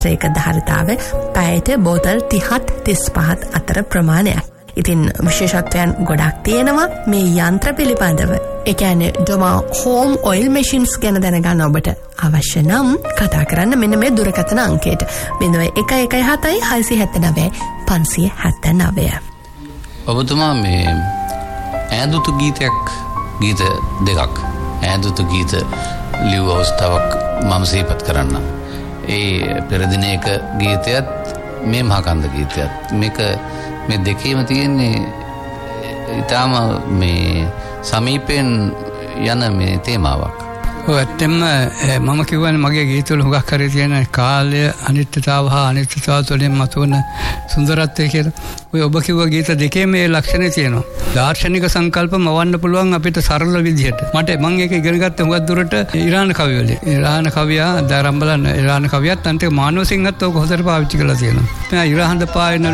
ඒක ධාරිතාව පැයට බෝතල් 30-35 අතර ප්‍රමාණයක්. ඉතින් විශේෂත්වයන් ගොඩක් තියෙනවා මේ යන්ත්‍ර පිළිබඳව. ඒ කියන්නේ ඩොමා හෝම් ඔයිල් මැෂින්ස් ගැන දැනගන්න ඔබට අවශ්‍ය නම් කතා කරන්න මෙන්න මේ දුරකථන අංකයට 0117 679 579. ඔබතුමා මේ ඈදුතු ගීත දෙකක් ඈදුතු ගීත ලිව් අවස්ථාවක් මම සිහිපත් කරන්න. ඒ පෙර දිනයක ගීතයත් මේ මහකන්ද ගීතයත් මේ දෙකේම තියෙන්නේ ඊටාම මේ සමීපෙන් යන මේ තේමාවක්. ඔව් ඇත්තම මම කියවනේ මගේ ගීතවල හුඟක් කරේ තියෙන කාලය අනිත්‍යතාව හා අනිත්‍යතාව තුළින් මතුවන සුන්දරත්වය කියලා. ඔය ඔබ කිව්ව ගීත දෙකේ මේ ලක්ෂණේ තියෙනවා. දාර්ශනික සංකල්ප මවන්න පුළුවන් අපිට සරල විදිහට. මම ඒක ඉගෙන ගත්ත හුඟක් දුරට ඉරාන කවිවලින්. ඉරාන කවියා දාරම්බලන් ඉරාන කවියත් අන්තිම මානව සිංහත් ඔක හොඳට පාවිච්චි කරලා තියෙනවා. ඉරාහඳ පායන